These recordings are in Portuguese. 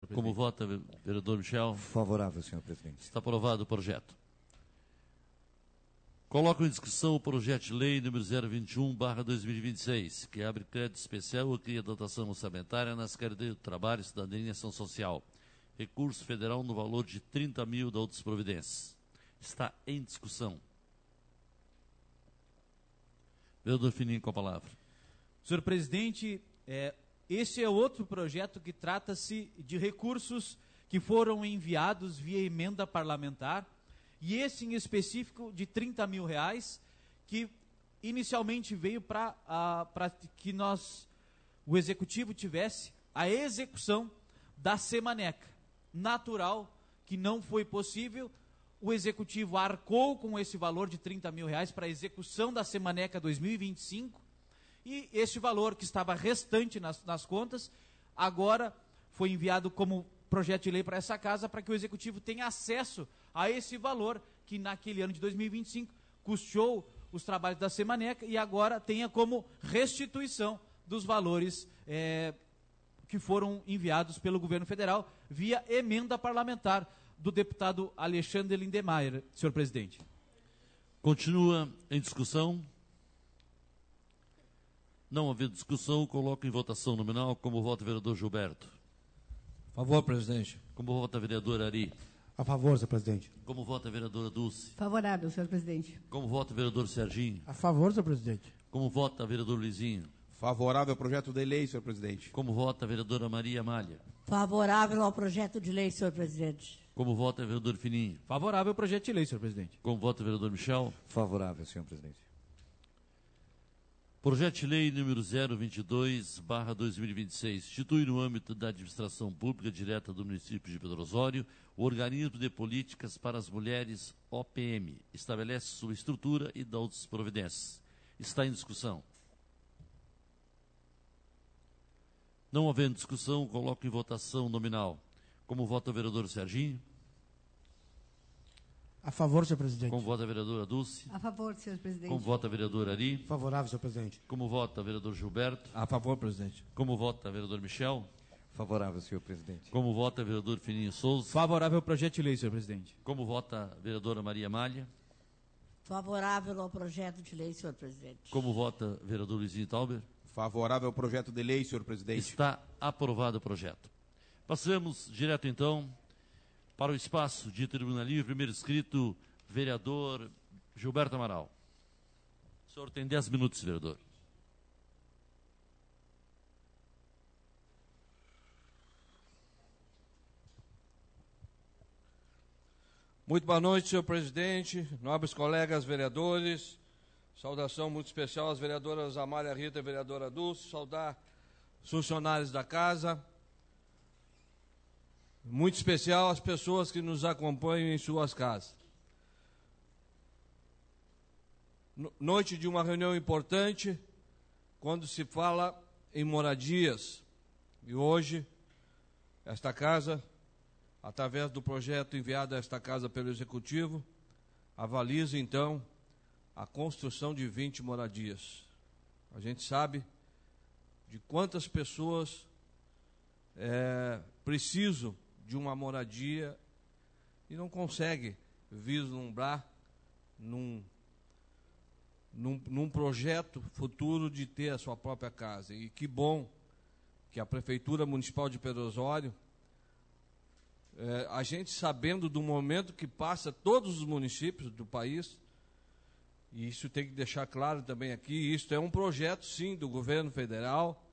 Como vota, vereador Michel? Favorável, senhor presidente. Está aprovado o projeto. Coloco em discussão o projeto de lei número 021/2026, que abre crédito especial e cria dotação orçamentária na Secretaria do Trabalho, Cidadania e Ação Social. Recurso federal no valor de 30 mil da outras providências. Está em discussão. Vereador Fininho, com a palavra. Senhor presidente, este é outro projeto que trata-se de recursos que foram enviados via emenda parlamentar, e esse em específico de 30 mil reais, que inicialmente veio para que o Executivo tivesse a execução da Semaneca. Natural que não foi possível, o Executivo arcou com esse valor de 30 mil reais para a execução da Semaneca 2025, e este valor que estava restante nas contas, agora foi enviado como projeto de lei para essa casa, para que o Executivo tenha acesso a esse valor que naquele ano de 2025 custeou os trabalhos da Semaneca e agora tenha como restituição dos valores que foram enviados pelo governo federal via emenda parlamentar do deputado Alexandre Lindemeyer, senhor presidente. Continua em discussão. Não havendo discussão, coloco em votação nominal. Como vota o vereador Gilberto? A favor, presidente. Como vota a vereadora Ari? A favor, senhor presidente. Como vota a vereadora Dulce? Favorável, senhor presidente. Como vota o vereador Serginho? A favor, senhor presidente. Como vota o vereador Luizinho? Favorável ao projeto de lei, senhor presidente. Como vota a vereadora Maria Amália? Favorável ao projeto de lei, senhor presidente. Como vota o vereador Fininho? Favorável ao projeto de lei, senhor presidente. Como vota o vereador Michel? Favorável, senhor presidente. Projeto de lei número 022/2026 institui no âmbito da administração pública direta do município de Pedro Osório o Organismo de Políticas para as Mulheres, OPM. Estabelece sua estrutura e dá outras providências. Está em discussão. Não havendo discussão, coloco em votação nominal. Como vota o vereador Serginho? A favor, senhor presidente. Como vota a vereadora Dulce? A favor, senhor presidente. Como vota a vereadora Ari? Favorável, senhor presidente. Como vota o vereador Gilberto? A favor, presidente. Como vota o vereador Michel? Favorável, senhor presidente. Como vota o vereador Fininho Souza? Favorável ao projeto de lei, senhor presidente. Como vota a vereadora Maria Amália? Favorável ao projeto de lei, senhor presidente. Como vota o vereador Luizinho Tauber? Favorável ao projeto de lei, senhor presidente. Está aprovado o projeto. Passamos direto, então, para o espaço de tribuna livre. Primeiro inscrito, vereador Gilberto Amaral. O senhor tem 10 minutos, vereador. Muito boa noite, senhor presidente, nobres colegas vereadores. Saudação muito especial às vereadoras Amália Rita e vereadora Dulce. Saudar os funcionários da casa. Muito especial às pessoas que nos acompanham em suas casas. Noite de uma reunião importante, quando se fala em moradias. E hoje, esta casa, através do projeto enviado a esta casa pelo Executivo, avaliza então a construção de 20 moradias. A gente sabe de quantas pessoas precisam de uma moradia e não consegue vislumbrar num projeto futuro de ter a sua própria casa. E que bom que a Prefeitura Municipal de Pedro Osório, a gente sabendo do momento que passa todos os municípios do país, e isso tem que deixar claro também aqui, isso é um projeto sim do governo federal,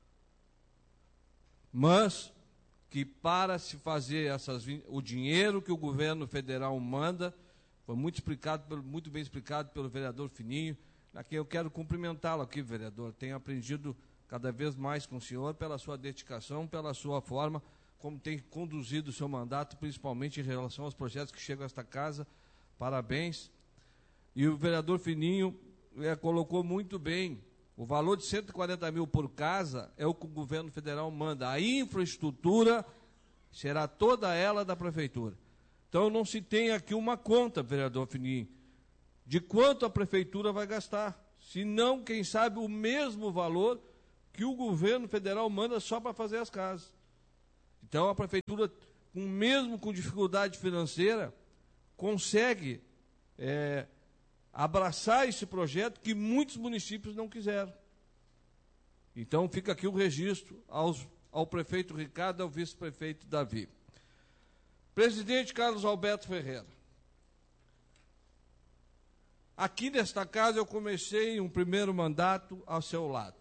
mas que para se fazer o dinheiro que o governo federal manda, foi muito bem explicado pelo vereador Fininho, a quem eu quero cumprimentá-lo aqui, vereador. Tenho aprendido cada vez mais com o senhor pela sua dedicação, pela sua forma, como tem conduzido o seu mandato, principalmente em relação aos projetos que chegam a esta casa. Parabéns. E o vereador Fininho colocou muito bem, o valor de 140 mil por casa é o que o governo federal manda. A infraestrutura será toda ela da prefeitura. Então não se tem aqui uma conta, vereador Fininho, de quanto a prefeitura vai gastar. Se não, quem sabe, o mesmo valor que o governo federal manda só para fazer as casas. Então, a prefeitura, mesmo com dificuldade financeira, consegue abraçar esse projeto que muitos municípios não quiseram. Então, fica aqui o registro ao prefeito Ricardo e ao vice-prefeito Davi. Presidente Carlos Alberto Ferreira, aqui nesta casa eu comecei um primeiro mandato ao seu lado.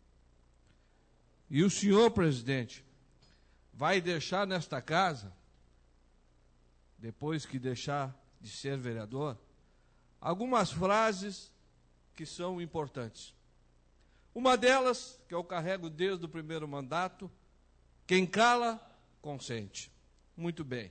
E o senhor, presidente, vai deixar nesta casa, depois que deixar de ser vereador, algumas frases que são importantes. Uma delas, que eu carrego desde o primeiro mandato, quem cala, consente. Muito bem.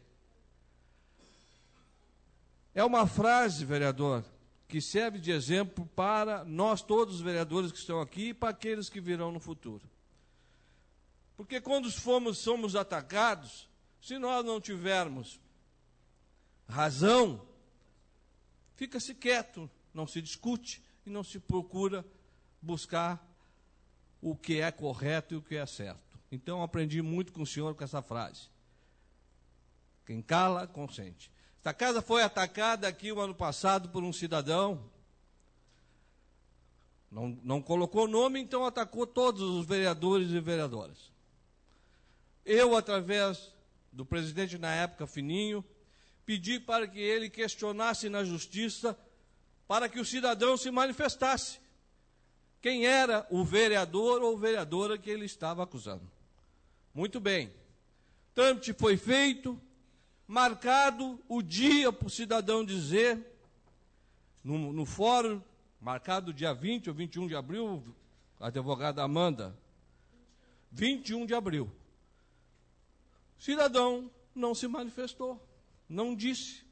É uma frase, vereador, que serve de exemplo para nós todos os vereadores que estão aqui e para aqueles que virão no futuro. Porque quando somos atacados, se nós não tivermos razão, fica-se quieto, não se discute e não se procura buscar o que é correto e o que é certo. Então, aprendi muito com o senhor com essa frase. Quem cala, consente. Esta casa foi atacada aqui o ano passado por um cidadão. Não colocou nome, então atacou todos os vereadores e vereadoras. Eu, através do presidente na época, Fininho, pedi para que ele questionasse na justiça para que o cidadão se manifestasse quem era o vereador ou vereadora que ele estava acusando. Muito bem. O trâmite foi feito, marcado o dia para o cidadão dizer, no fórum, marcado dia 20 ou 21 de abril, a advogada Amanda, 21 de abril. O cidadão não se manifestou, não disse.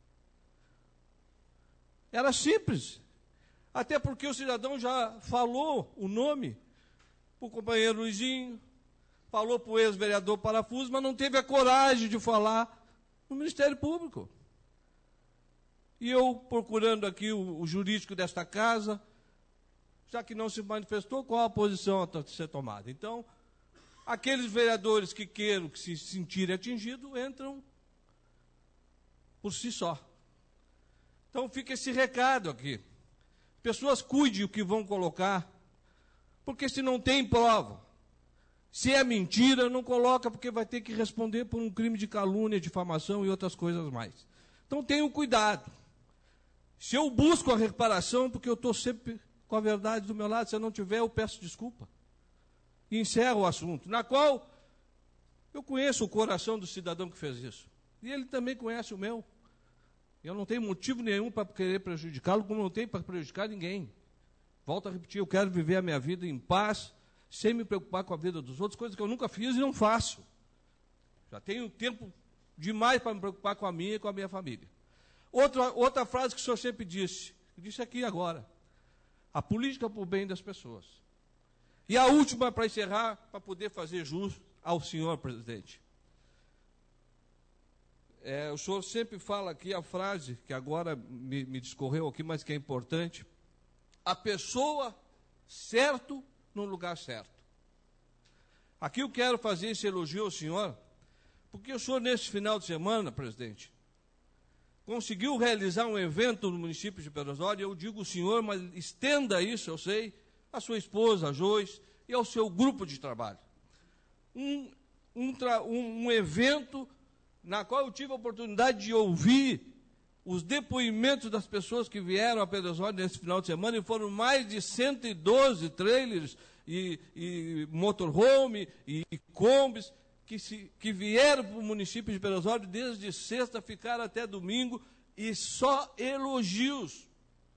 Era simples. Até porque o cidadão já falou o nome para o companheiro Luizinho, falou para o ex-vereador Parafuso, mas não teve a coragem de falar no Ministério Público. E eu, procurando aqui o jurídico desta casa, já que não se manifestou, qual a posição a ser tomada? Então, aqueles vereadores que queiram que se sentirem atingidos, entram por si só. Então, fica esse recado aqui. Pessoas cuidem o que vão colocar, porque se não tem prova, se é mentira, não coloca, porque vai ter que responder por um crime de calúnia, difamação e outras coisas mais. Então tenham cuidado. Se eu busco a reparação, porque eu estou sempre com a verdade do meu lado, se eu não tiver, eu peço desculpa. E encerro o assunto, na qual eu conheço o coração do cidadão que fez isso. E ele também conhece o meu. Eu não tenho motivo nenhum para querer prejudicá-lo, como não tenho para prejudicar ninguém. Volto a repetir, eu quero viver a minha vida em paz, sem me preocupar com a vida dos outros, coisas que eu nunca fiz e não faço. Já tenho tempo demais para me preocupar com a minha e com a minha família. Outra frase que o senhor sempre disse aqui agora, a política para o bem das pessoas. E a última, para encerrar, para poder fazer jus ao senhor presidente. O senhor sempre fala aqui a frase, que agora me discorreu aqui, mas que é importante. A pessoa certo no lugar certo. Aqui eu quero fazer esse elogio ao senhor, porque o senhor, nesse final de semana, presidente, conseguiu realizar um evento no município de Pedro Osório. Eu digo o senhor, mas estenda isso, eu sei, a sua esposa, a Joyce, e ao seu grupo de trabalho. Um evento na qual eu tive a oportunidade de ouvir os depoimentos das pessoas que vieram a Pedro Osório nesse final de semana, e foram mais de 112 trailers e motorhome e combis que vieram para o município de Pedro Osório desde sexta, ficaram até domingo, e só elogios.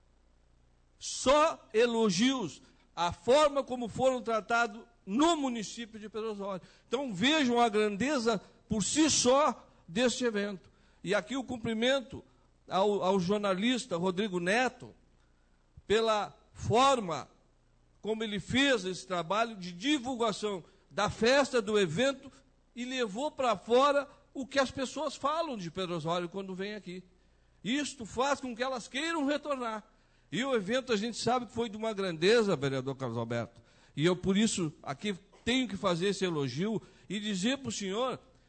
Só elogios. A forma como foram tratados no município de Pedro Osório. Então vejam a grandeza por si só deste evento. E aqui o cumprimento ao jornalista Rodrigo Neto pela forma como ele fez esse trabalho de divulgação da festa, do evento, e levou para fora o que as pessoas falam de Pedro Osório quando vêm aqui. Isto faz com que elas queiram retornar. E o evento, a gente sabe que foi de uma grandeza, vereador Carlos Alberto. E eu, por isso, aqui tenho que fazer esse elogio e dizer para o senhor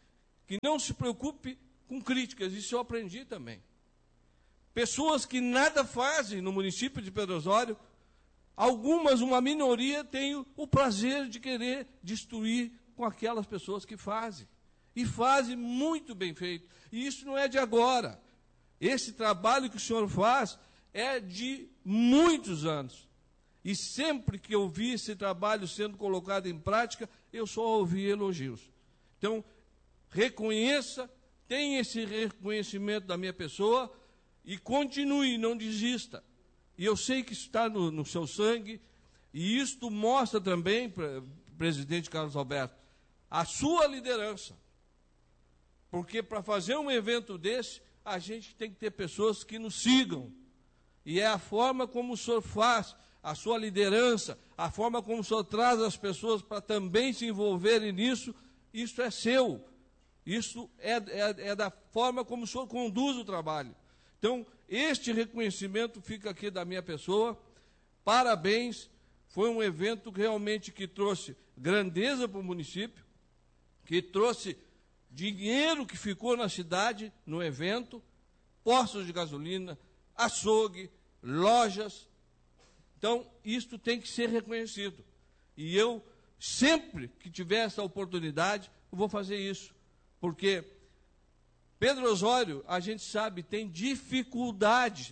que não se preocupe com críticas, isso eu aprendi também. Pessoas que nada fazem no município de Pedro Osório, algumas, uma minoria, tem o prazer de querer destruir com aquelas pessoas que fazem. E fazem muito bem feito. E isso não é de agora. Esse trabalho que o senhor faz é de muitos anos. E sempre que eu vi esse trabalho sendo colocado em prática, eu só ouvi elogios. Então, reconheça, tenha esse reconhecimento da minha pessoa e continue, não desista. E eu sei que isso está no seu sangue, e isto mostra também, presidente Carlos Alberto, a sua liderança. Porque para fazer um evento desse, a gente tem que ter pessoas que nos sigam. E é a forma como o senhor faz, a sua liderança, a forma como o senhor traz as pessoas para também se envolverem nisso, isso é seu. Isso é da forma como o senhor conduz o trabalho. Então, este reconhecimento fica aqui da minha pessoa. Parabéns. Foi um evento realmente que trouxe grandeza para o município, que trouxe dinheiro que ficou na cidade no evento, postos de gasolina, açougue, lojas. Então, isto tem que ser reconhecido. E eu, sempre que tiver essa oportunidade, eu vou fazer isso. Porque Pedro Osório, a gente sabe, tem dificuldade.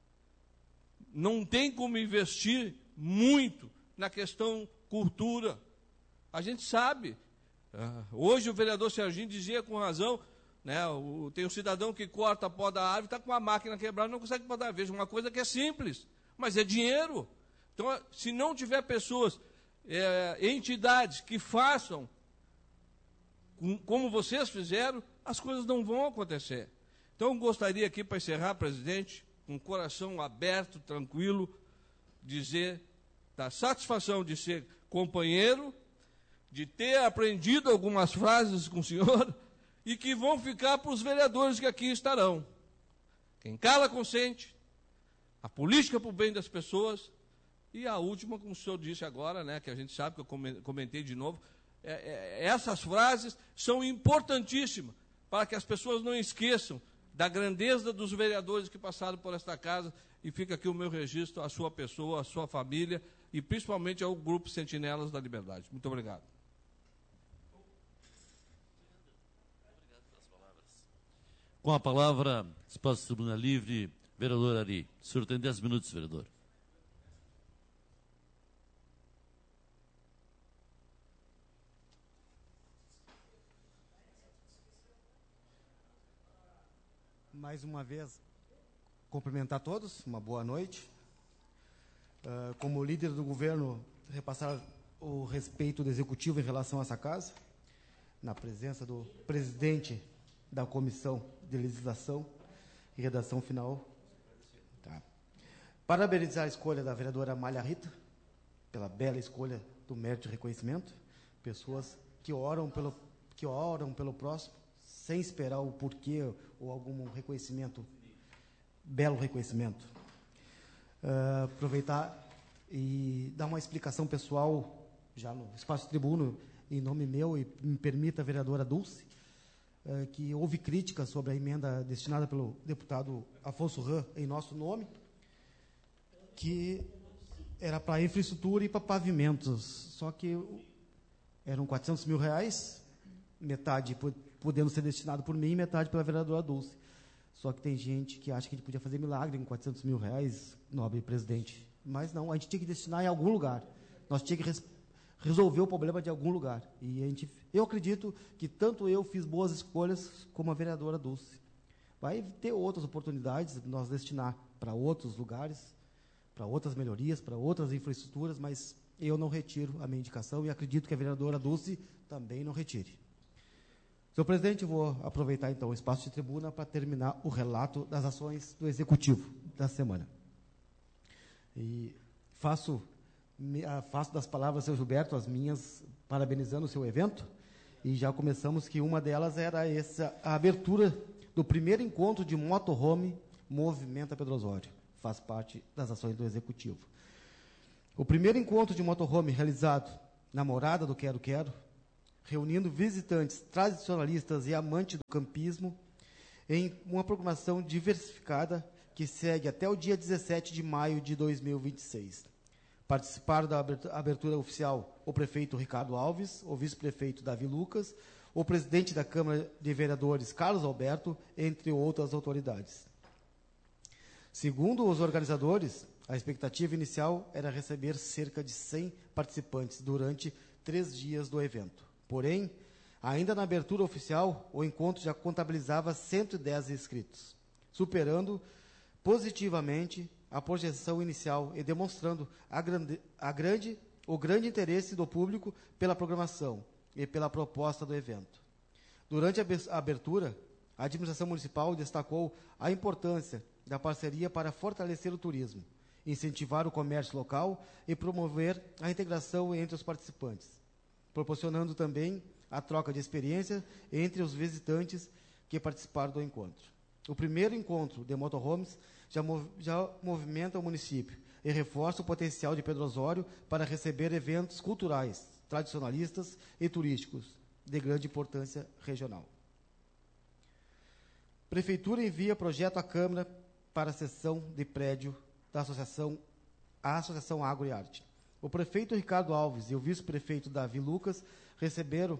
Não tem como investir muito na questão cultura. A gente sabe. Hoje o vereador Serginho dizia com razão, né, tem um cidadão que corta a pó da árvore, está com a máquina quebrada, não consegue podar. Veja, uma coisa que é simples, mas é dinheiro. Então, se não tiver pessoas, entidades que façam como vocês fizeram, as coisas não vão acontecer. Então, eu gostaria aqui, para encerrar, presidente, com o coração aberto, tranquilo, dizer da satisfação de ser companheiro, de ter aprendido algumas frases com o senhor e que vão ficar para os vereadores que aqui estarão. Quem cala consente, a política para o bem das pessoas e a última, como o senhor disse agora, né, que a gente sabe, que eu comentei de novo, essas frases são importantíssimas para que as pessoas não esqueçam da grandeza dos vereadores que passaram por esta casa, e fica aqui o meu registro, a sua pessoa, a sua família e principalmente ao Grupo Sentinelas da Liberdade. Muito obrigado. Com a palavra, espaço Tribuna Livre, vereador Ari. O senhor tem 10 minutos, vereador. Mais uma vez, cumprimentar todos, uma boa noite. Como líder do governo, repassar o respeito do Executivo em relação a essa casa, na presença do presidente da Comissão de Legislação e Redação Final. Tá. Parabenizar a escolha da vereadora Amália Rita, pela bela escolha do mérito de reconhecimento, pessoas que oram pelo próximo, sem esperar o porquê ou algum reconhecimento, belo reconhecimento. Aproveitar e dar uma explicação pessoal, já no espaço tribuno, em nome meu, e me permita, a vereadora Dulce, que houve crítica sobre a emenda destinada pelo deputado Afonso Ram em nosso nome, que era para infraestrutura e para pavimentos, só que eram 400 mil reais, metade podendo ser destinado por mim e metade pela vereadora Dulce. Só que tem gente que acha que a gente podia fazer milagre com 400 mil reais, nobre presidente. Mas não, a gente tinha que destinar em algum lugar. Nós tínhamos que resolver o problema de algum lugar. E eu acredito que tanto eu fiz boas escolhas como a vereadora Dulce. Vai ter outras oportunidades de nós destinar para outros lugares, para outras melhorias, para outras infraestruturas, mas eu não retiro a minha indicação e acredito que a vereadora Dulce também não retire. Senhor presidente, eu vou aproveitar então o espaço de tribuna para terminar o relato das ações do Executivo da semana. E faço das palavras do seu Gilberto as minhas, parabenizando o seu evento, e já começamos que uma delas era a abertura do primeiro encontro de motorhome Movimenta Pedro Osório. Faz parte das ações do Executivo. O primeiro encontro de motorhome realizado na morada do Quero Quero reunindo visitantes tradicionalistas e amantes do campismo em uma programação diversificada que segue até o dia 17 de maio de 2026. Participaram da abertura oficial o prefeito Ricardo Alves, o vice-prefeito Davi Lucas, o presidente da Câmara de Vereadores Carlos Alberto, entre outras autoridades. Segundo os organizadores, a expectativa inicial era receber cerca de 100 participantes durante 3 dias do evento. Porém, ainda na abertura oficial, o encontro já contabilizava 110 inscritos, superando positivamente a projeção inicial e demonstrando o grande interesse do público pela programação e pela proposta do evento. Durante a abertura, a administração municipal destacou a importância da parceria para fortalecer o turismo, incentivar o comércio local e promover a integração entre os participantes, proporcionando também a troca de experiência entre os visitantes que participaram do encontro. O primeiro encontro de motorhomes já movimenta o município e reforça o potencial de Pedro Osório para receber eventos culturais, tradicionalistas e turísticos de grande importância regional. Prefeitura envia projeto à Câmara para a cessão de prédio da Associação Agro e Arte. O prefeito Ricardo Alves e o vice-prefeito Davi Lucas receberam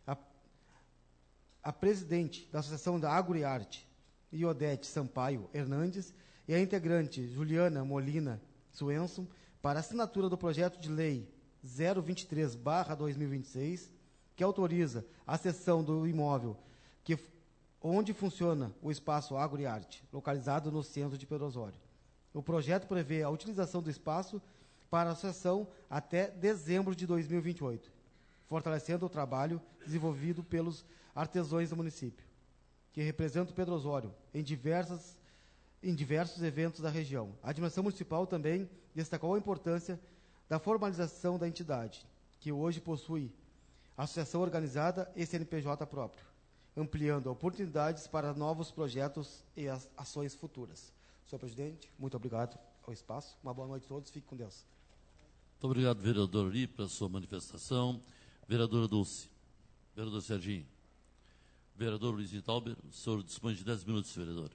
a presidente da Associação da Agro e Arte, Iodete Sampaio Hernandes, e a integrante Juliana Molina Suenson, para assinatura do projeto de lei 023/2026, que autoriza a cessão do imóvel onde funciona o Espaço Agro e Arte, localizado no centro de Pedro Osório. O projeto prevê a utilização do espaço para a associação até dezembro de 2028, fortalecendo o trabalho desenvolvido pelos artesãos do município, que representam Pedro Osório em diversos eventos da região. A administração municipal também destacou a importância da formalização da entidade, que hoje possui associação organizada e CNPJ próprio, ampliando oportunidades para novos projetos e ações futuras. Senhor presidente, muito obrigado ao espaço. Uma boa noite a todos. Fique com Deus. Muito obrigado, vereador Uri, pela sua manifestação. Vereadora Dulce. Vereador Serginho. Vereador Luiz Tauber, o senhor dispõe de 10 minutos, vereador.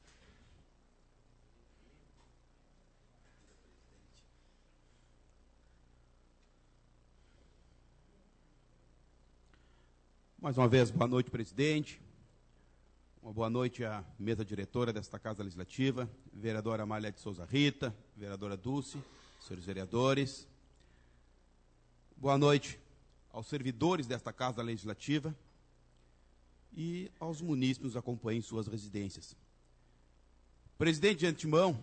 Mais uma vez, boa noite, presidente. Uma boa noite à mesa diretora desta Casa Legislativa, vereadora Amália de Souza Rita, vereadora Dulce, senhores vereadores. Boa noite aos servidores desta Casa Legislativa e aos munícipes que nos acompanham em suas residências. Presidente, de antemão,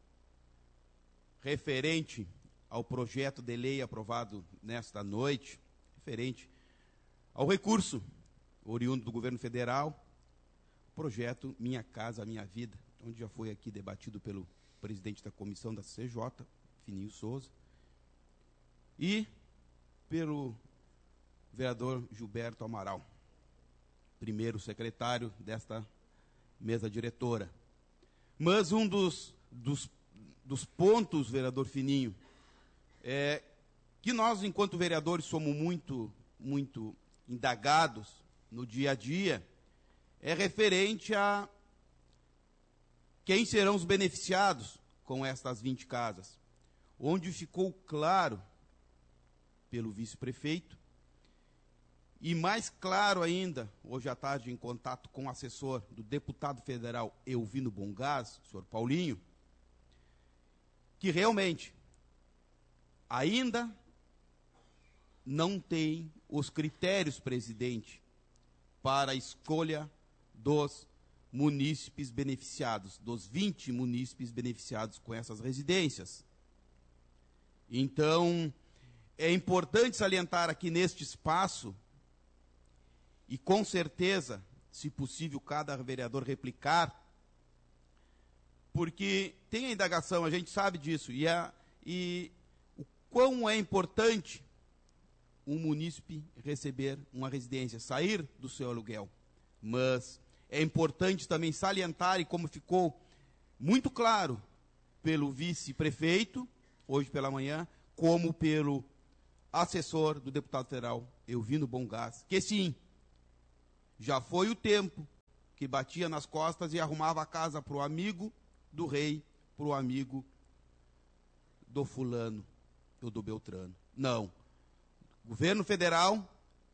referente ao projeto de lei aprovado nesta noite, referente ao recurso oriundo do governo federal, projeto Minha Casa Minha Vida, onde já foi aqui debatido pelo presidente da comissão da CCJ, Fininho Souza, e pelo vereador Gilberto Amaral, primeiro secretário desta mesa diretora. Mas um dos pontos, vereador Fininho, é que nós, enquanto vereadores, somos muito indagados no dia a dia, é referente a quem serão os beneficiados com estas 20 casas, onde ficou claro pelo vice-prefeito, e mais claro ainda, hoje à tarde, em contato com o assessor do deputado federal Elvino Bongás, o senhor Paulinho, que realmente ainda não tem os critérios, presidente, para a escolha dos munícipes beneficiados, dos 20 munícipes beneficiados com essas residências. Então, é importante salientar aqui neste espaço, e com certeza, se possível, cada vereador replicar, porque tem a indagação, a gente sabe disso, e o quão é importante um munícipe receber uma residência, sair do seu aluguel. Mas é importante também salientar, e como ficou muito claro pelo vice-prefeito, hoje pela manhã, como pelo assessor do deputado federal Elvino Bongás, que sim, já foi o tempo que batia nas costas e arrumava a casa para o amigo do rei, para o amigo do fulano ou do Beltrano. Não. O governo federal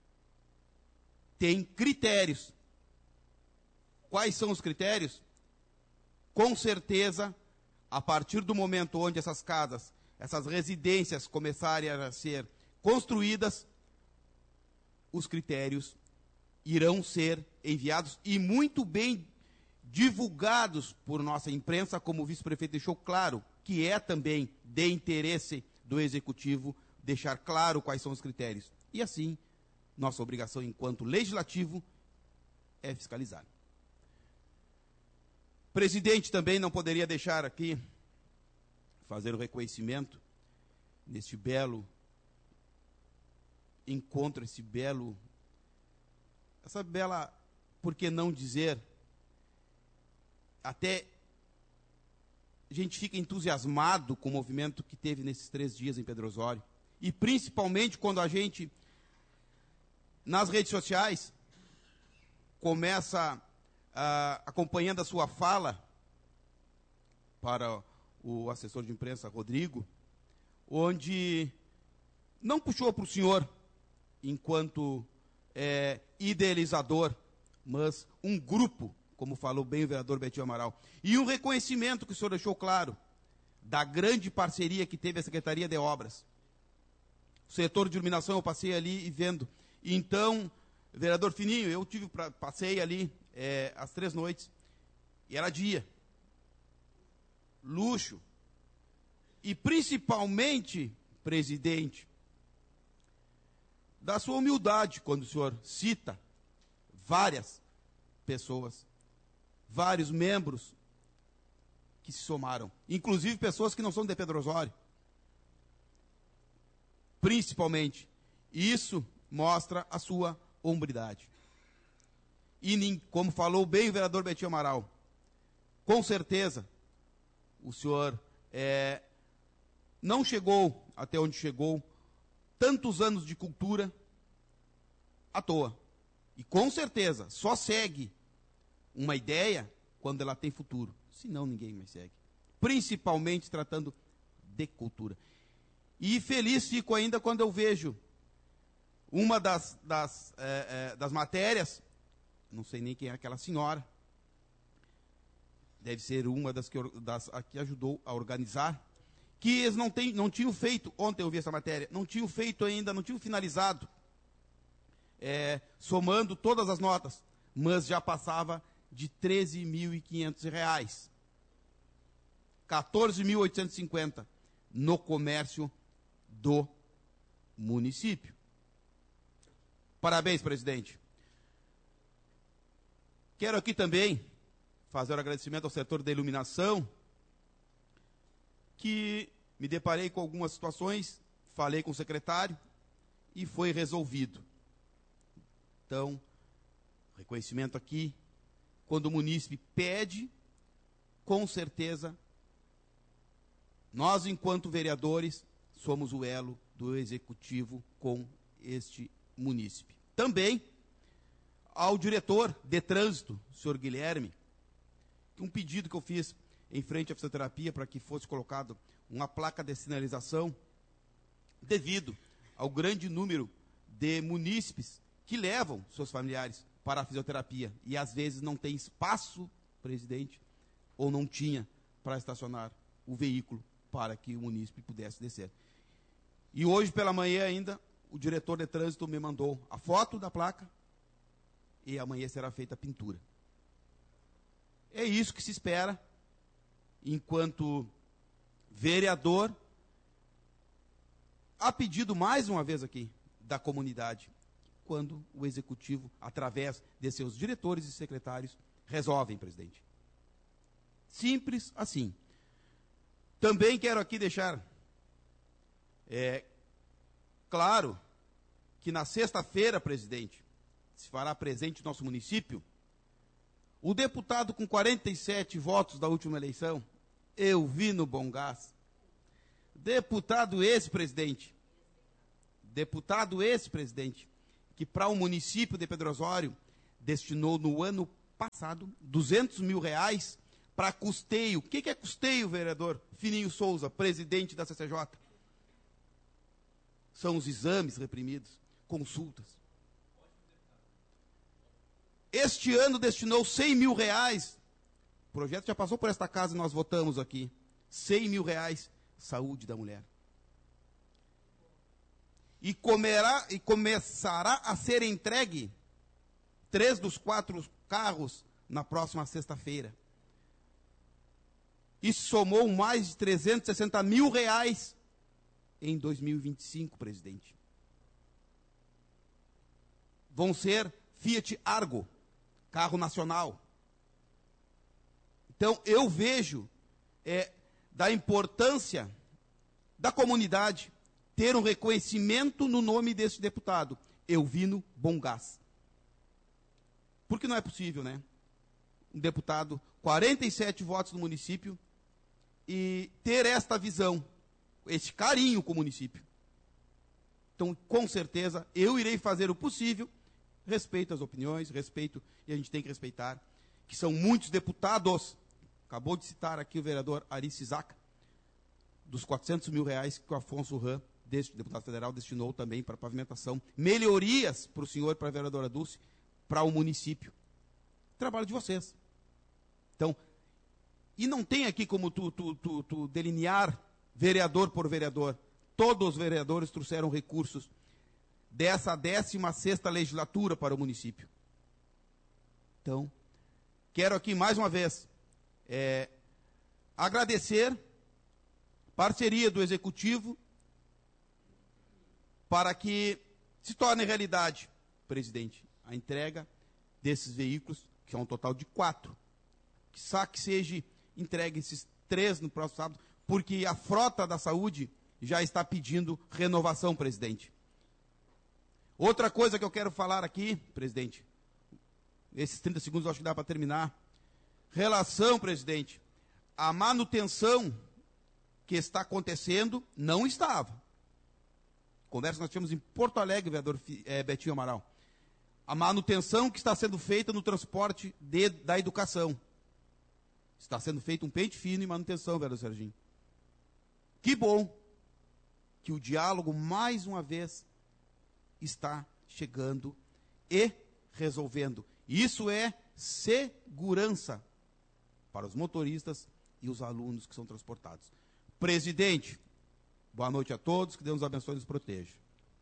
tem critérios. Quais são os critérios? Com certeza, a partir do momento onde essas casas, essas residências começarem a ser construídas, os critérios irão ser enviados e muito bem divulgados por nossa imprensa, como o vice-prefeito deixou claro, que é também de interesse do Executivo deixar claro quais são os critérios. E assim, nossa obrigação enquanto legislativo é fiscalizar. Presidente, também não poderia deixar aqui fazer o reconhecimento neste belo encontro, essa bela, por que não dizer, até a gente fica entusiasmado com o movimento que teve nesses 3 dias em Pedro Osório, e principalmente quando a gente, nas redes sociais, começa acompanhando a sua fala para o assessor de imprensa, Rodrigo, onde não puxou para o senhor enquanto idealizador, mas um grupo, como falou bem o vereador Betinho Amaral, e um reconhecimento que o senhor deixou claro da grande parceria que teve a Secretaria de Obras. O setor de iluminação eu passei ali e vendo. Então, vereador Fininho, eu passei ali as 3 noites, e era dia, luxo, e principalmente, presidente, da sua humildade, quando o senhor cita várias pessoas, vários membros que se somaram, inclusive pessoas que não são de Pedro Osório. Principalmente, isso mostra a sua hombridade. E, como falou bem o vereador Betinho Amaral, com certeza, o senhor não chegou até onde chegou, tantos anos de cultura, à toa. E, com certeza, só segue uma ideia quando ela tem futuro. Senão, ninguém mais segue. Principalmente tratando de cultura. E feliz fico ainda quando eu vejo uma das matérias, não sei nem quem é aquela senhora, deve ser uma das que ajudou a organizar, que eles não tinham feito, ontem eu vi essa matéria, não tinham feito ainda, não tinham finalizado, somando todas as notas, mas já passava de R$ 13.500, 14.850 no comércio do município. Parabéns, presidente. Quero aqui também fazer um agradecimento ao setor da iluminação, que me deparei com algumas situações, falei com o secretário e foi resolvido. Então, reconhecimento aqui, quando o munícipe pede, com certeza, nós, enquanto vereadores, somos o elo do executivo com este munícipe. Também ao diretor de trânsito, senhor Guilherme, um pedido que eu fiz em frente à fisioterapia para que fosse colocado uma placa de sinalização, devido ao grande número de munícipes que levam seus familiares para a fisioterapia e às vezes não tem espaço, presidente, ou não tinha para estacionar o veículo para que o munícipe pudesse descer. E hoje pela manhã ainda, o diretor de trânsito me mandou a foto da placa e amanhã será feita a pintura. É isso que se espera enquanto vereador, a pedido mais uma vez aqui da comunidade, quando o executivo, através de seus diretores e secretários, resolvem, presidente. Simples assim. Também quero aqui deixar claro que na sexta-feira, presidente, se fará presente no nosso município o deputado com 47 votos da última eleição, Elvino Bongás, deputado ex-presidente Deputado esse, presidente, que para o município de Pedro Osório destinou no ano passado R$200 mil para custeio. O que é custeio, vereador Fininho Souza, presidente da CCJ? São os exames reprimidos, consultas. Este ano destinou R$100 mil. O projeto já passou por esta casa e nós votamos aqui. R$100 mil, saúde da mulher. E começará a ser entregue 3 dos 4 carros na próxima sexta-feira. Isso somou mais de R$360 mil em 2025, presidente. Vão ser Fiat Argo, carro nacional. Então, eu vejo da importância da comunidade ter um reconhecimento no nome desse deputado, Elvino Bongás. Porque não é possível, né? Um deputado, 47 votos no município, e ter esta visão, esse carinho com o município. Então, com certeza, eu irei fazer o possível, respeito as opiniões, respeito, e a gente tem que respeitar, que são muitos deputados, acabou de citar aqui o vereador Ari Sisaca, dos R$400 mil que o Afonso Ram, deputado federal, destinou também para pavimentação, melhorias para o senhor e para a vereadora Dulce, para o município. Trabalho de vocês. Então, e não tem aqui como tu delinear vereador por vereador. Todos os vereadores trouxeram recursos dessa 16ª legislatura para o município. Então, quero aqui mais uma vez agradecer parceria do Executivo para que se torne realidade, presidente, a entrega desses veículos, que é um total de 4. Que seja entregue esses 3 no próximo sábado, porque a frota da saúde já está pedindo renovação, presidente. Outra coisa que eu quero falar aqui, presidente, esses 30 segundos eu acho que dá para terminar. Relação, presidente, a manutenção que está acontecendo não estava. Conversa que nós tivemos em Porto Alegre, vereador Betinho Amaral. A manutenção que está sendo feita no transporte da educação. Está sendo feito um pente fino em manutenção, vereador Serginho. Que bom que o diálogo, mais uma vez, está chegando e resolvendo. Isso é segurança para os motoristas e os alunos que são transportados. Presidente, boa noite a todos, que Deus nos abençoe e nos proteja.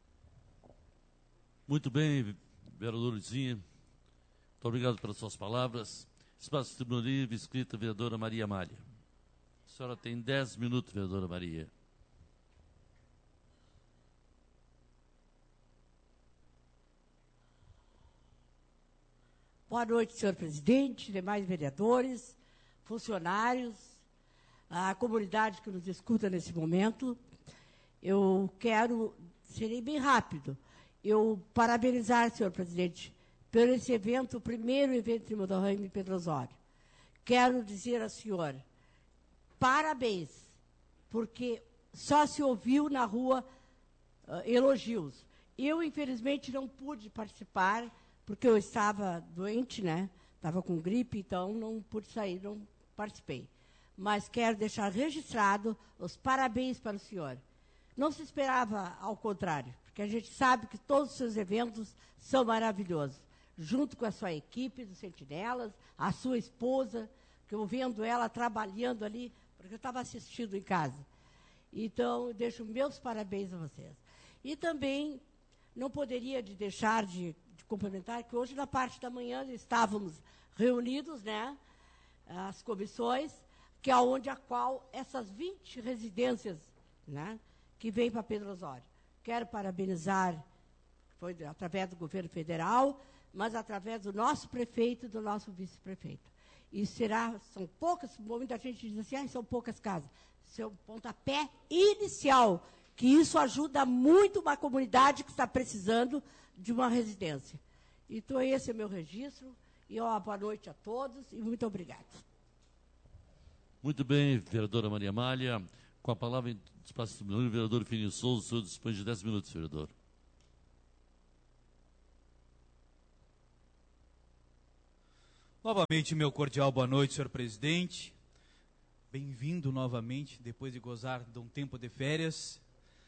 Muito bem, vereador Luizinho. Muito obrigado pelas suas palavras. Espaço Tribuna Livre, escrita vereadora Maria Amália. A senhora tem 10 minutos, vereadora Maria. Boa noite, senhor presidente, demais vereadores, funcionários, a comunidade que nos escuta nesse momento. Eu serei bem rápido, parabenizar, senhor presidente, por esse evento, o primeiro evento de Motorhome em Pedro Osório. Quero dizer ao senhor, parabéns, porque só se ouviu na rua elogios. Eu, infelizmente, não pude participar, porque eu estava doente, né? Estava com gripe, então não pude sair, não participei. Mas quero deixar registrado os parabéns para o senhor. Não se esperava ao contrário, porque a gente sabe que todos os seus eventos são maravilhosos. Junto com a sua equipe dos Sentinelas, a sua esposa, que eu vendo ela trabalhando ali, porque eu estava assistindo em casa. Então, eu deixo meus parabéns a vocês. E também não poderia deixar de complementar que hoje, na parte da manhã, estávamos reunidos, né, as comissões, que é onde a qual essas 20 residências, né, que vêm para Pedro Osório. Quero parabenizar, foi através do governo federal, mas através do nosso prefeito e do nosso vice-prefeito. E são poucas, muita gente diz assim, são poucas casas. Seu pontapé inicial, que isso ajuda muito uma comunidade que está precisando de uma residência. Então, esse é meu registro. E boa noite a todos e muito obrigado. Muito bem, vereadora Maria Amália. Com a palavra em espaço do vereador Fininho Souza, o senhor dispõe de 10 minutos, vereador. Novamente, meu cordial boa noite, senhor presidente. Bem-vindo novamente, depois de gozar de um tempo de férias.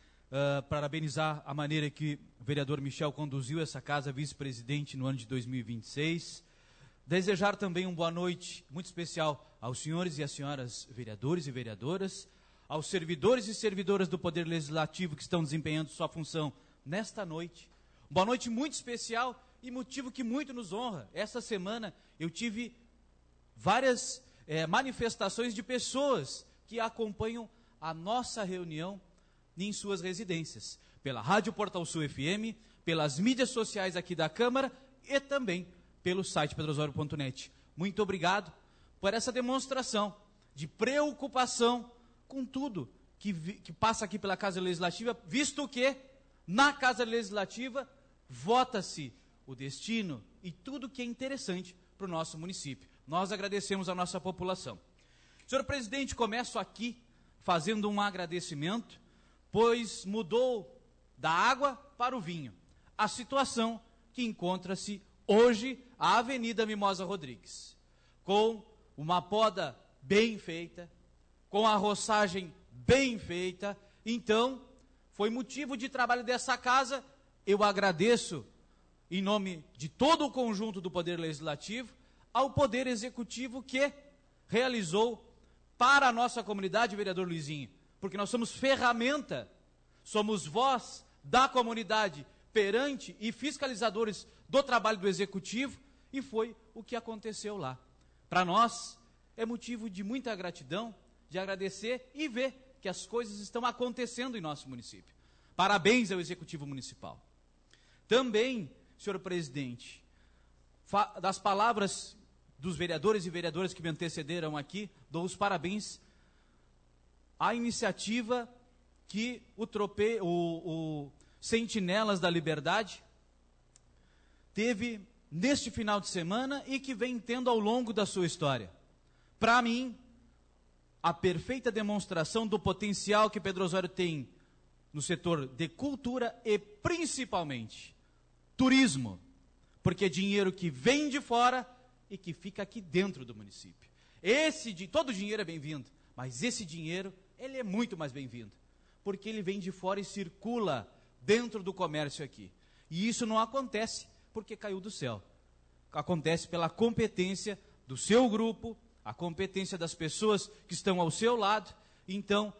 Parabenizar a maneira que o vereador Michel conduziu essa casa vice-presidente no ano de 2026. Desejar também uma boa noite muito especial aos senhores e às senhoras vereadores e vereadoras, aos servidores e servidoras do Poder Legislativo que estão desempenhando sua função nesta noite. Boa noite muito especial e motivo que muito nos honra. Essa semana eu tive várias manifestações de pessoas que acompanham a nossa reunião em suas residências, pela Rádio Portal Sul FM, pelas mídias sociais aqui da Câmara e também pelo site pedrosório.net. Muito obrigado por essa demonstração de preocupação com tudo que passa aqui pela Casa Legislativa, visto que na Casa Legislativa vota-se o destino e tudo que é interessante para o nosso município. Nós agradecemos a nossa população. Senhor presidente, começo aqui fazendo um agradecimento, pois mudou da água para o vinho a situação que encontra-se hoje a Avenida Mimosa Rodrigues, com uma poda bem feita, com a roçagem bem feita. Então, foi motivo de trabalho dessa casa. Eu agradeço, em nome de todo o conjunto do Poder Legislativo, ao Poder Executivo que realizou para a nossa comunidade, vereador Luizinho, porque nós somos ferramenta, somos voz da comunidade perante e fiscalizadores do trabalho do Executivo, e foi o que aconteceu lá. Para nós, é motivo de muita gratidão, de agradecer e ver que as coisas estão acontecendo em nosso município. Parabéns ao Executivo Municipal. Também, senhor presidente, das palavras dos vereadores e vereadoras que me antecederam aqui, dou os parabéns à iniciativa que o Sentinelas da Liberdade teve neste final de semana e que vem tendo ao longo da sua história. Para mim, a perfeita demonstração do potencial que Pedro Osório tem no setor de cultura e principalmente turismo, porque é dinheiro que vem de fora e que fica aqui dentro do município. Todo dinheiro é bem-vindo, mas esse dinheiro, ele é muito mais bem-vindo, porque ele vem de fora e circula dentro do comércio aqui. E isso não acontece porque caiu do céu. Acontece pela competência do seu grupo, a competência das pessoas que estão ao seu lado. Então,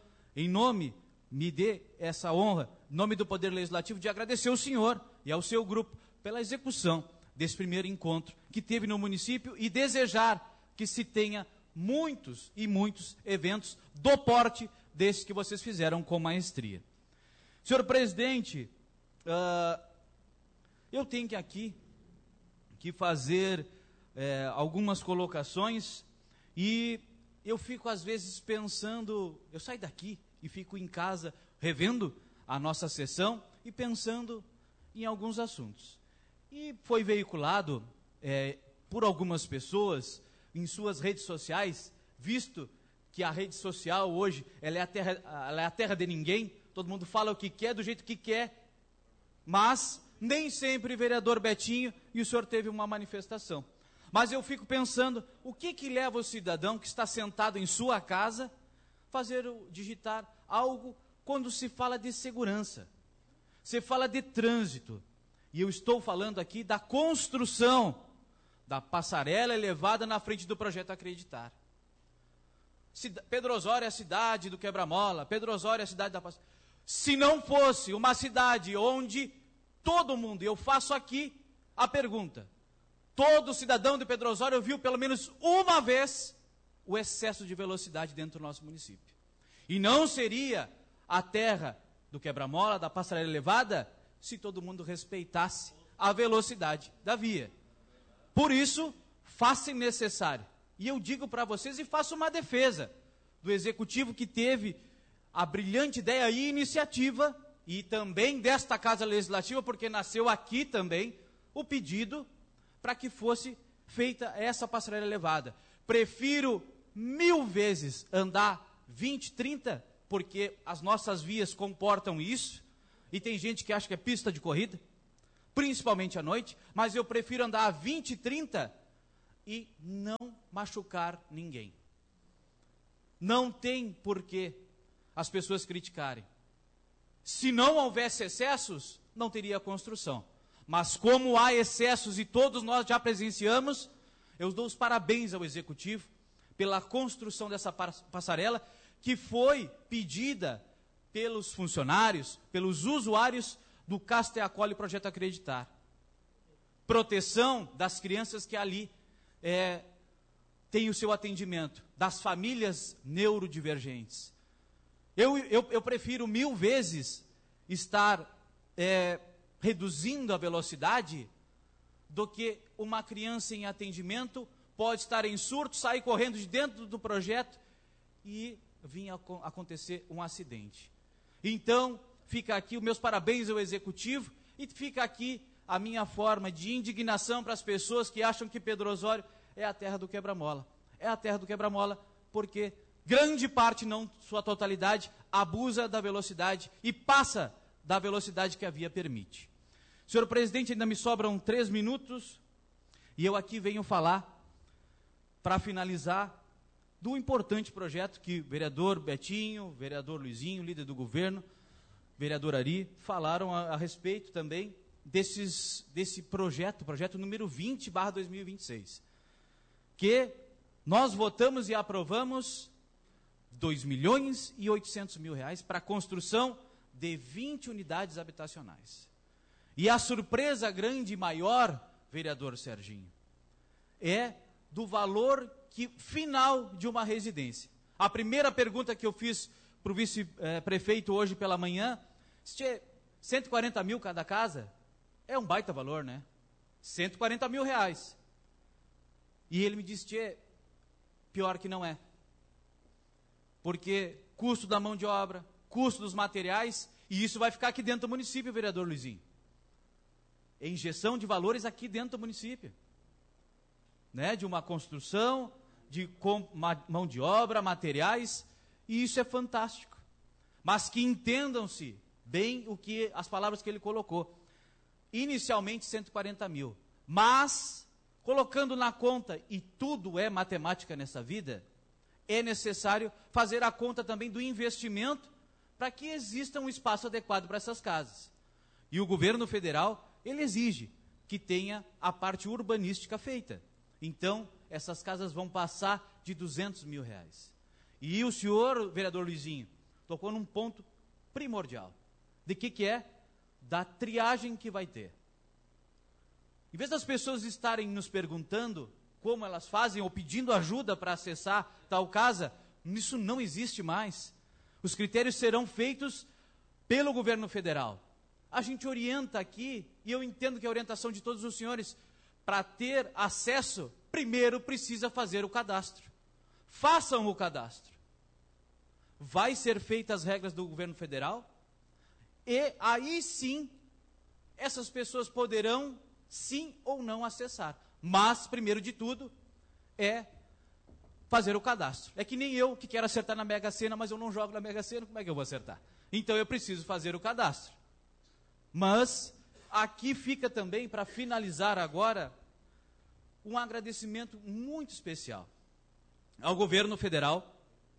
me dê essa honra, em nome do Poder Legislativo, de agradecer ao senhor e ao seu grupo pela execução desse primeiro encontro que teve no município e desejar que se tenha muitos e muitos eventos do porte desse que vocês fizeram com maestria. Senhor presidente, eu tenho aqui que fazer algumas colocações e eu fico às vezes pensando, eu saio daqui e fico em casa revendo a nossa sessão e pensando em alguns assuntos. E foi veiculado por algumas pessoas em suas redes sociais, visto que a rede social hoje ela é a terra de ninguém, todo mundo fala o que quer, do jeito que quer, mas nem sempre vereador Betinho e o senhor teve uma manifestação. Mas eu fico pensando, o que leva o cidadão que está sentado em sua casa digitar algo quando se fala de segurança, se fala de trânsito, e eu estou falando aqui da construção da passarela elevada na frente do projeto Acreditar. Pedro Osório é a cidade do quebra-mola, Pedro Osório é a cidade da passarela. Se não fosse uma cidade onde todo mundo, eu faço aqui a pergunta, todo cidadão de Pedro Osório viu pelo menos uma vez o excesso de velocidade dentro do nosso município. E não seria a terra do quebra-mola, da passarela elevada, se todo mundo respeitasse a velocidade da via. Por isso, faz-se necessário. E eu digo para vocês e faço uma defesa do Executivo que teve a brilhante ideia e iniciativa, e também desta Casa Legislativa, porque nasceu aqui também, o pedido para que fosse feita essa passarela elevada. Prefiro 1000 vezes andar 20, 30, porque as nossas vias comportam isso, e tem gente que acha que é pista de corrida, principalmente à noite, mas eu prefiro andar a 20, 30 e não machucar ninguém. Não tem porquê as pessoas criticarem. Se não houvesse excessos, não teria construção. Mas como há excessos e todos nós já presenciamos, eu dou os parabéns ao Executivo pela construção dessa passarela que foi pedida pelos funcionários, pelos usuários do Casta e Acolhe Projeto Acreditar. Proteção das crianças que ali têm o seu atendimento, das famílias neurodivergentes. Eu prefiro 1000 vezes estar reduzindo a velocidade do que uma criança em atendimento pode estar em surto, sair correndo de dentro do projeto e vir a acontecer um acidente. Então, fica aqui os meus parabéns ao Executivo e fica aqui a minha forma de indignação para as pessoas que acham que Pedro Osório é a terra do quebra-mola. É a terra do quebra-mola porque grande parte, não sua totalidade, abusa da velocidade e passa da velocidade que a via permite. Senhor presidente, ainda me sobram 3 minutos e eu aqui venho falar, para finalizar, do importante projeto que o vereador Betinho, vereador Luizinho, líder do governo, vereador Ari, falaram a respeito também desse projeto número 20/2026, que nós votamos e aprovamos R$2.800.000 para a construção de 20 unidades habitacionais. E a surpresa grande e maior, vereador Serginho, é do valor final de uma residência. A primeira pergunta que eu fiz para o vice-prefeito hoje pela manhã, 140 mil cada casa, é um baita valor, né? 140 mil reais. E ele me disse, pior que não é. Porque custo da mão de obra, custo dos materiais, e isso vai ficar aqui dentro do município, vereador Luizinho. É injeção de valores aqui dentro do município. Né? De uma construção, com mão de obra, materiais, e isso é fantástico. Mas que entendam-se bem as palavras que ele colocou. Inicialmente 140 mil, mas colocando na conta, e tudo é matemática nessa vida, é necessário fazer a conta também do investimento para que exista um espaço adequado para essas casas. E o governo federal, ele exige que tenha a parte urbanística feita. Então, essas casas vão passar de R$200 mil. E o senhor, vereador Luizinho, tocou num ponto primordial. De que é? Da triagem que vai ter. Em vez das pessoas estarem nos perguntando como elas fazem ou pedindo ajuda para acessar tal casa, isso não existe mais. Os critérios serão feitos pelo governo federal. A gente orienta aqui, e eu entendo que a orientação de todos os senhores, para ter acesso, primeiro precisa fazer o cadastro. Façam o cadastro. Vai ser feitas as regras do governo federal, e aí sim, essas pessoas poderão, sim ou não, acessar. Mas, primeiro de tudo, é fazer o cadastro. É que nem eu, que quero acertar na Mega Sena, mas eu não jogo na Mega Sena, como é que eu vou acertar? Então, eu preciso fazer o cadastro. Mas, aqui fica também, para finalizar agora, um agradecimento muito especial ao governo federal,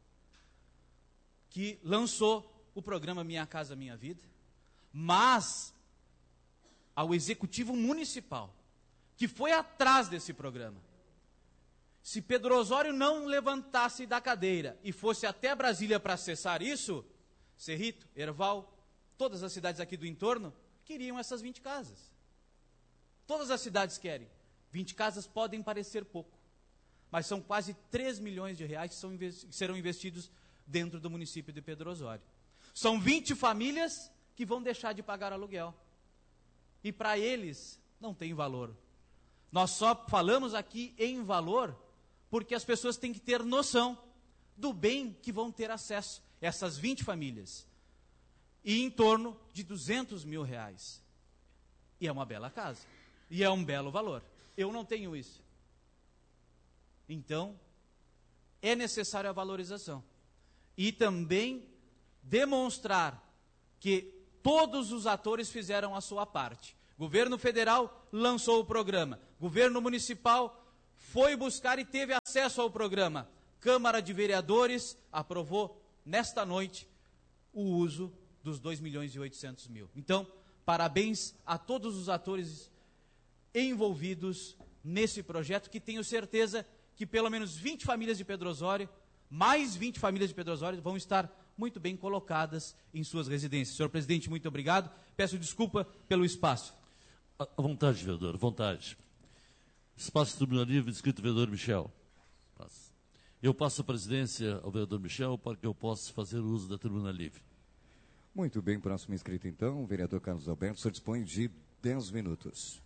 que lançou o programa Minha Casa Minha Vida, mas ao executivo municipal, que foi atrás desse programa. Se Pedro Osório não levantasse da cadeira e fosse até Brasília para acessar isso, Cerrito, Erval, todas as cidades aqui do entorno, queriam essas 20 casas. Todas as cidades querem. 20 casas podem parecer pouco, mas são quase R$3 milhões que serão investidos dentro do município de Pedro Osório. São 20 famílias que vão deixar de pagar aluguel. E para eles não tem valor. Nós só falamos aqui em valor porque as pessoas têm que ter noção do bem que vão ter acesso, essas 20 famílias. E em torno de R$200 mil. E é uma bela casa. E é um belo valor. Eu não tenho isso. Então, é necessário a valorização. E também demonstrar que todos os atores fizeram a sua parte. Governo federal lançou o programa. Governo municipal foi buscar e teve acesso ao programa. Câmara de Vereadores aprovou nesta noite o uso dos 2.800.000. Então, parabéns a todos os atores envolvidos nesse projeto, que tenho certeza que pelo menos 20 famílias de Pedro Osório, mais 20 famílias de Pedro Osório, vão estar muito bem colocadas em suas residências. Senhor presidente, muito obrigado. Peço desculpa pelo espaço. À vontade, vereador, à vontade. Espaço Tribuna Livre, inscrito vereador Michel. Eu passo a presidência ao vereador Michel para que eu possa fazer uso da Tribuna Livre. Muito bem, próximo inscrito então, o vereador Carlos Alberto, o senhor dispõe de 10 minutos.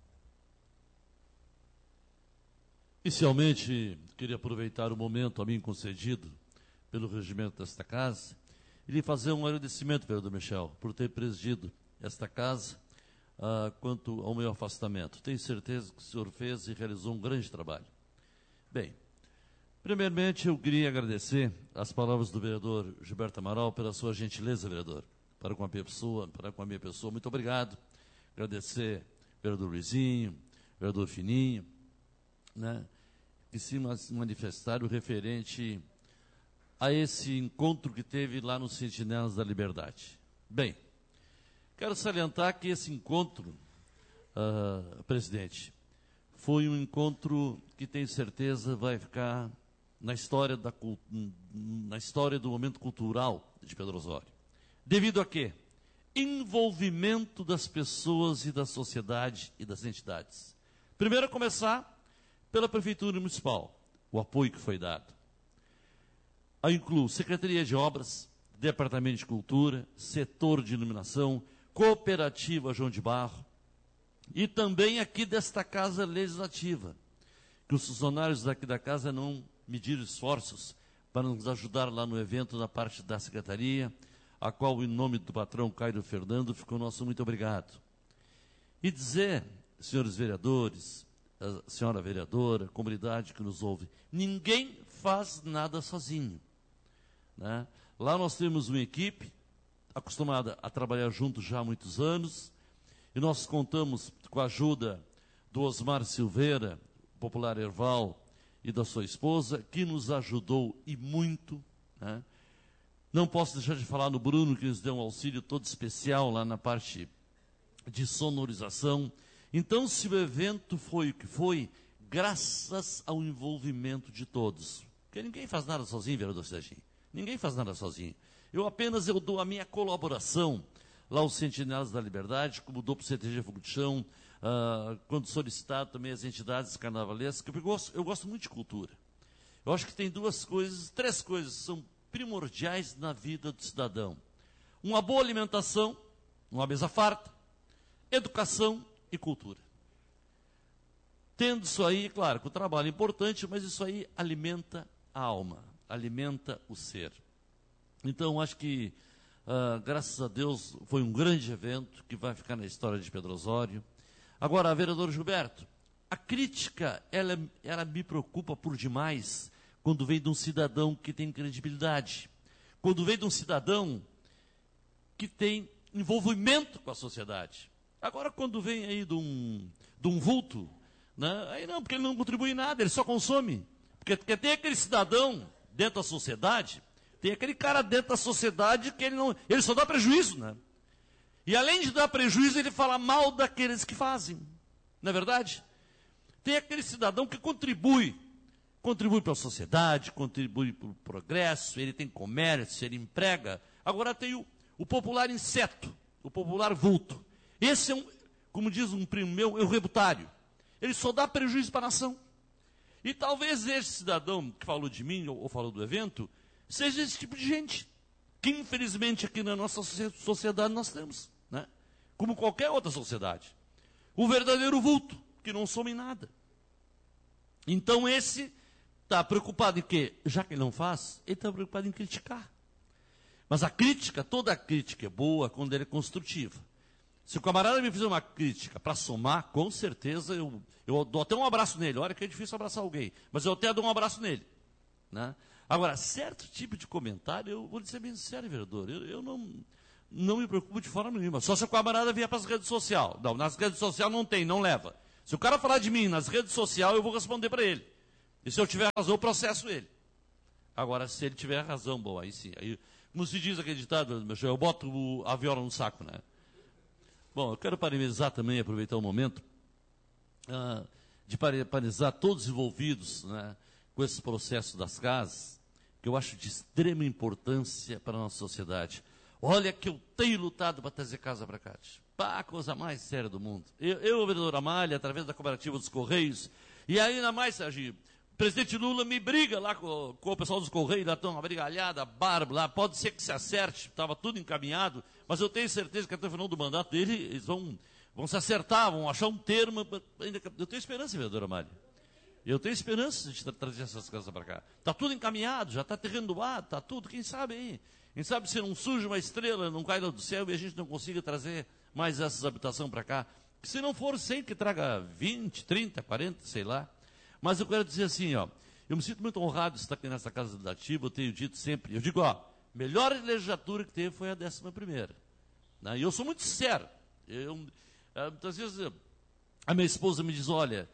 Inicialmente, queria aproveitar o momento a mim concedido pelo regimento desta casa e lhe fazer um agradecimento, vereador Michel, por ter presidido esta casa quanto ao meu afastamento. Tenho certeza que o senhor fez e realizou um grande trabalho. Bem, primeiramente eu queria agradecer as palavras do vereador Gilberto Amaral pela sua gentileza, vereador, para com a minha pessoa. Muito obrigado. Agradecer ao vereador Luizinho, vereador Fininho, né, que se manifestaram referente a esse encontro que teve lá nos Sentinelas da Liberdade. Bem, quero salientar que esse encontro, presidente, foi um encontro que tenho certeza vai ficar na história do momento cultural de Pedro Osório. Devido a quê? Envolvimento das pessoas e da sociedade e das entidades. Primeiro a começar pela Prefeitura Municipal, o apoio que foi dado. Aí incluo Secretaria de Obras, Departamento de Cultura, Setor de Iluminação, Cooperativa João de Barro, e também aqui desta Casa Legislativa, que os funcionários daqui da Casa não mediram esforços para nos ajudar lá no evento na parte da Secretaria, a qual, em nome do patrão Caio Fernando, ficou nosso muito obrigado. E dizer, senhores vereadores, a senhora vereadora, a comunidade que nos ouve, ninguém faz nada sozinho, né? Lá nós temos uma equipe acostumada a trabalhar juntos já há muitos anos, e nós contamos com a ajuda do Osmar Silveira, popular Erval, e da sua esposa, que nos ajudou e muito, né? Não posso deixar de falar no Bruno, que nos deu um auxílio todo especial lá na parte de sonorização. Então, se o evento foi o que foi, graças ao envolvimento de todos. Porque ninguém faz nada sozinho, vereador Serginho. Ninguém faz nada sozinho. Eu dou a minha colaboração lá aos Sentinelas da Liberdade, como dou para o CTG Fogo de Chão, quando solicitado também as entidades carnavalescas, porque eu gosto muito de cultura. Eu acho que tem três coisas que são primordiais na vida do cidadão. Uma boa alimentação, uma mesa farta, educação e cultura. Tendo isso aí, claro, que o trabalho é importante, mas isso aí alimenta a alma, alimenta o ser. Então, acho que, graças a Deus, foi um grande evento que vai ficar na história de Pedro Osório. Agora, vereador Gilberto, a crítica, ela me preocupa por demais quando vem de um cidadão que tem credibilidade, quando vem de um cidadão que tem envolvimento com a sociedade. Agora, quando vem aí de um vulto, né, aí não, porque ele não contribui em nada, ele só consome. Porque tem aquele cidadão dentro da sociedade, tem aquele cara dentro da sociedade que ele só dá prejuízo, né? E além de dar prejuízo, ele fala mal daqueles que fazem. Não é verdade? Tem aquele cidadão que contribui para a sociedade, contribui para o progresso, ele tem comércio, ele emprega. Agora tem o popular inseto, o popular vulto. Esse é como diz um primo meu, é um rebutário. Ele só dá prejuízo para a nação. E talvez esse cidadão que falou de mim, ou falou do evento, seja esse tipo de gente, que infelizmente aqui na nossa sociedade nós temos, né? Como qualquer outra sociedade. O verdadeiro vulto, que não some em nada. Então esse está preocupado em quê? Já que ele não faz, ele está preocupado em criticar. Mas a crítica, toda crítica é boa quando ela é construtiva. Se o camarada me fizer uma crítica para somar, com certeza eu dou até um abraço nele. Olha que é difícil abraçar alguém, mas eu até dou um abraço nele, né? Agora, certo tipo de comentário, eu vou dizer bem sério, vereador, eu não me preocupo de forma nenhuma. Só se o camarada vier para as redes sociais. Não, nas redes sociais não tem, não leva. Se o cara falar de mim nas redes sociais, eu vou responder para ele. E se eu tiver razão, eu processo ele. Agora, se ele tiver razão, bom, aí sim. Aí, como se diz aquele ditado, eu boto a viola no saco, né? Bom, eu quero parabenizar também, aproveitar o momento, de parabenizar todos os envolvidos, né, com esse processo das casas, que eu acho de extrema importância para a nossa sociedade. Olha que eu tenho lutado para trazer casa para cá. Pá, a coisa mais séria do mundo. Eu, vereador Amália, através da cooperativa dos Correios, e ainda mais, Serginho, o presidente Lula me briga lá com o pessoal dos Correios, lá estão uma brigalhada, barba lá, pode ser que se acerte, estava tudo encaminhado, mas eu tenho certeza que até o final do mandato dele, eles vão se acertar, vão achar um termo. Eu tenho esperança, vereador Amália. Eu tenho esperança de trazer essas casas para cá. Está tudo encaminhado, já está terreno doado, está tudo, quem sabe aí. Quem sabe se não surge uma estrela, não cai lá do céu e a gente não consiga trazer mais essas habitações para cá. Se não for 100, que traga 20, 30, 40, sei lá. Mas eu quero dizer assim, ó, eu me sinto muito honrado de estar aqui nessa casa legislativa, eu tenho dito sempre, eu digo, ó, melhor legislatura que teve foi a 11ª. Né? E eu sou muito sincero. Muitas vezes a minha esposa me diz, olha,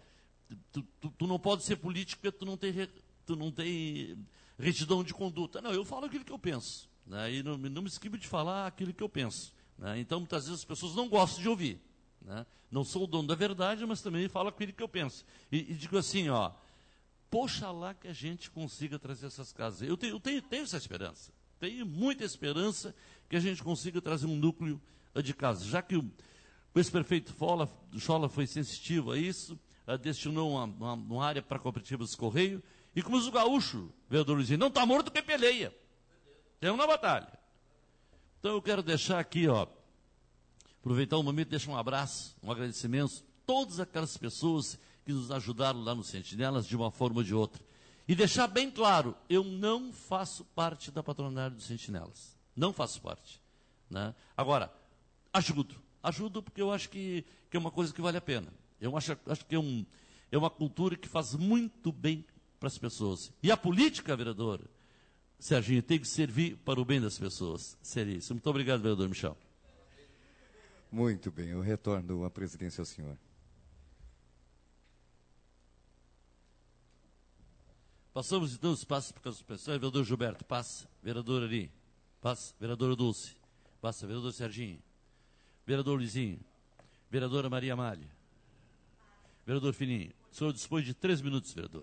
tu não pode ser político porque tu não tem retidão de conduta. Não, eu falo aquilo que eu penso. Né? E não me esquivo de falar aquilo que eu penso. Né? Então, muitas vezes as pessoas não gostam de ouvir. Né? Não sou o dono da verdade, mas também falo aquilo que eu penso. E digo assim, ó, poxa lá que a gente consiga trazer essas casas. Eu tenho essa esperança. Tenho muita esperança que a gente consiga trazer um núcleo de casas. Já que o ex-prefeito Schola foi sensitivo a isso, destinou uma área para a cooperativa dos Correios, e como diz o gaúcho, vereador Luizinho, não está morto quem peleia. Temos na batalha. Então eu quero deixar aqui, ó, aproveitar o momento e deixar um abraço, um agradecimento a todas aquelas pessoas que nos ajudaram lá no Sentinelas de uma forma ou de outra. E deixar bem claro, eu não faço parte da patronato dos Sentinelas. Não faço parte. Né? Agora, ajudo porque eu acho que é uma coisa que vale a pena. Eu acho que é uma cultura que faz muito bem para as pessoas. E a política, vereador Serginho, tem que servir para o bem das pessoas. Seria isso. Muito obrigado, vereador Michel. Muito bem, eu retorno à presidência ao senhor. Passamos então os passos para as pessoas. Vereador Gilberto, passa. Vereador Ari, passa. Vereadora Dulce, passa. Vereador Serginho. Vereador Luizinho. Vereadora Maria Amália. Vereador Fininho. O senhor dispõe de 3 minutos, vereador.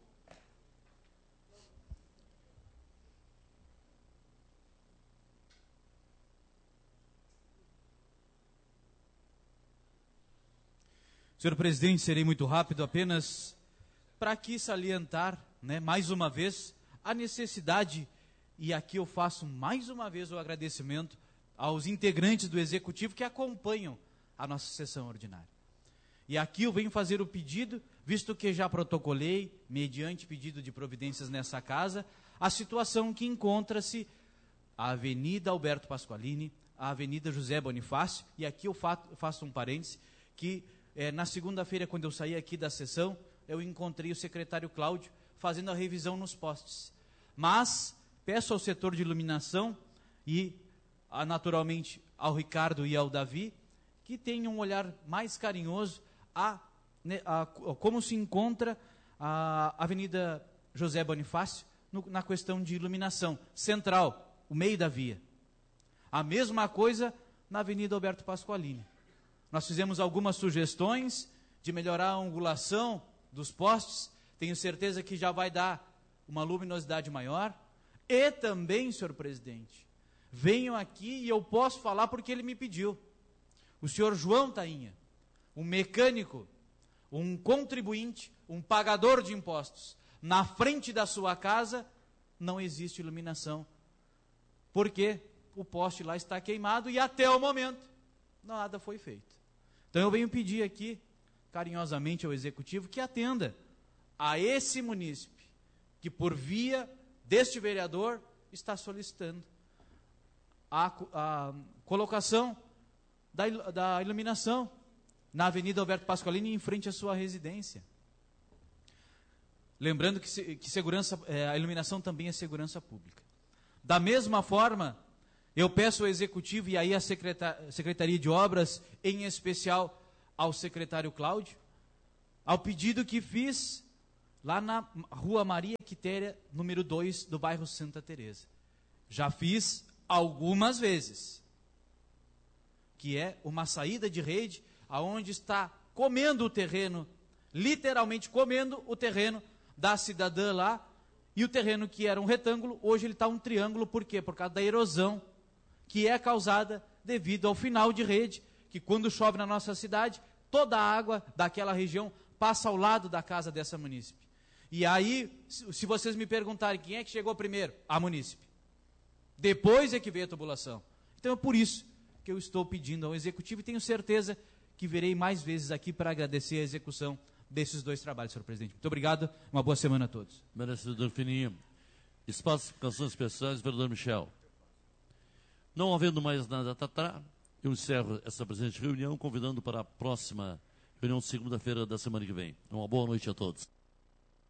Senhor presidente, serei muito rápido, apenas para aqui salientar, né, mais uma vez, a necessidade, e aqui eu faço mais uma vez o agradecimento aos integrantes do Executivo que acompanham a nossa sessão ordinária. E aqui eu venho fazer o pedido, visto que já protocolei, mediante pedido de providências nessa casa, a situação que encontra-se a Avenida Alberto Pasqualini, a Avenida José Bonifácio, e aqui eu faço um parêntese, que na segunda-feira, quando eu saí aqui da sessão, eu encontrei o secretário Cláudio fazendo a revisão nos postes. Mas peço ao setor de iluminação e, naturalmente, ao Ricardo e ao Davi, que tenham um olhar mais carinhoso a como se encontra a Avenida José Bonifácio na questão de iluminação central, o meio da via. A mesma coisa na Avenida Alberto Pasqualini. Nós fizemos algumas sugestões de melhorar a angulação dos postes. Tenho certeza que já vai dar uma luminosidade maior. E também, senhor presidente, venham aqui e eu posso falar porque ele me pediu. O senhor João Tainha, um mecânico, um contribuinte, um pagador de impostos, na frente da sua casa não existe iluminação. Porque o poste lá está queimado e até o momento nada foi feito. Então eu venho pedir aqui, carinhosamente ao Executivo, que atenda a esse munícipe, que por via deste vereador está solicitando a colocação da iluminação na Avenida Alberto Pasqualini em frente à sua residência. Lembrando que segurança, a iluminação também é segurança pública. Da mesma forma, eu peço ao Executivo e aí a Secretaria de Obras, em especial ao secretário Cláudio, ao pedido que fiz lá na Rua Maria Quitéria, número 2, do bairro Santa Teresa. Já fiz algumas vezes, que é uma saída de rede, aonde está comendo o terreno, literalmente comendo o terreno da cidadã lá, e o terreno que era um retângulo, hoje ele está um triângulo, por quê? Por causa da erosão, que é causada devido ao final de rede, que quando chove na nossa cidade, toda a água daquela região passa ao lado da casa dessa munícipe. E aí, se vocês me perguntarem quem é que chegou primeiro, a munícipe. Depois é que veio a tubulação. Então é por isso que eu estou pedindo ao Executivo e tenho certeza que virei mais vezes aqui para agradecer a execução desses 2 trabalhos, senhor presidente. Muito obrigado, uma boa semana a todos. Vereador Fininho. Espaço de explicações especiais, vereador Michel. Não havendo mais nada a tratar, eu encerro essa presente reunião, convidando para a próxima reunião, segunda-feira da semana que vem. Uma boa noite a todos.